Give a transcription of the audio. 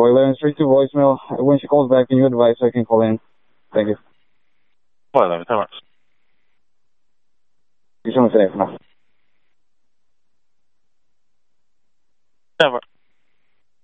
11 straight to voicemail. When she calls back, can you advise so I can call in? Thank you. 411, time out. You so much for that. Never.